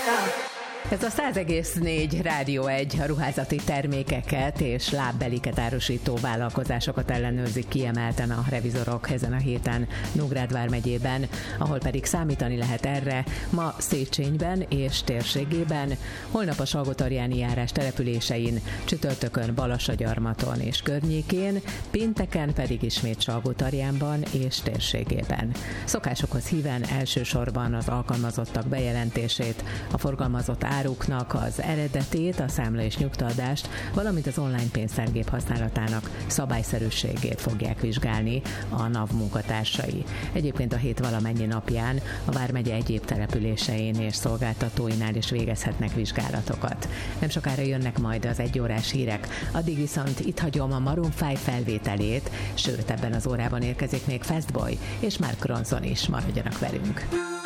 Ez a 100,4 Rádió 1 a ruházati termékeket és lábbeliket árusító vállalkozásokat ellenőrzik kiemelten a revizorok ezen a héten Nógrád vármegyében, ahol pedig számítani lehet erre ma Széchenyiben és térségében, holnap a Salgótarjáni járás településein, csütörtökön Balassagyarmaton és környékén, pénteken pedig ismét Salgótarjánban és térségében. Szokásokhoz híven elsősorban az alkalmazottak bejelentését, a forgalmazott áruknak az eredetét, a számla és nyugtaadást, valamint az online pénztárgép használatának szabályszerűségét fogják vizsgálni a NAV munkatársai. Egyébként a hét valamennyi napján a vármegye egyéb településein és szolgáltatóinál is végezhetnek vizsgálatokat. Nem sokára jönnek majd az egyórás hírek, addig viszont itt hagyom a Maroon 5 felvételét, sőt ebben az órában érkezik még Fastboy és Mark Ronson is, maradjanak velünk.